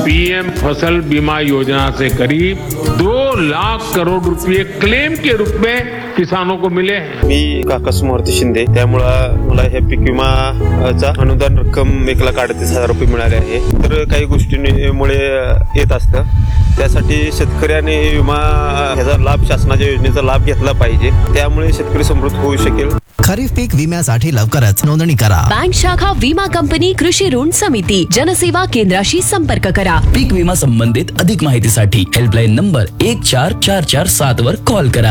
PM फसल बीमा योजना से करीब 2 लाख करोड़ रुपए क्लेम के रूप में किसानों को मिले हैं। मी काकास मूर्ती शिंदे, त्यामुळं मला हे पीक विमाचा अनुदान रक्कम 1,38,000 रुपये मिळाले आहे. तर काही गोष्टींमुळे येत असतं, त्यासाठी शेतकऱ्याने विमा ह्याचा लाभ, शासनाच्या योजनेचा लाभ घेतला पाहिजे. त्यामुळे शेतकरी समृद्ध होऊ शकेल. खरीप पीक विम्यासाठी लवकरच नोंदणी करा. बँक शाखा, विमा कंपनी, कृषी ऋण समिती, जनसेवा केंद्राशी संपर्क करा. पीक विमा संबंधित अधिक माहितीसाठी हेल्पलाईन नंबर 14447 वर कॉल करा.